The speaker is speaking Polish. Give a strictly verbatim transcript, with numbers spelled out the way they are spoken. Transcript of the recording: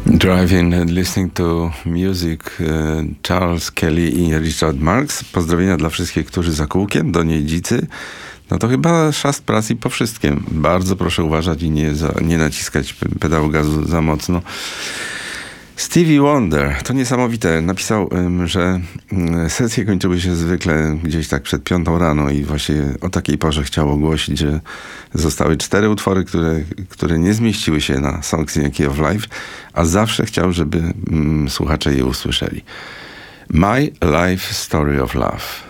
Driving and listening to music, Charles Kelly i Richard Marx. Pozdrowienia dla wszystkich, którzy za kółkiem, do Niedzicy. No to chyba szast pracy po wszystkim. Bardzo proszę uważać i nie, za, nie naciskać pedału gazu za mocno. Stevie Wonder, to niesamowite. Napisał, że sesje kończyły się zwykle gdzieś tak przed piątą rano i właśnie o takiej porze chciał ogłosić, że zostały cztery utwory, które, które nie zmieściły się na Songs in a Key of Life, a zawsze chciał, żeby mm, słuchacze je usłyszeli. My Life Story of Love.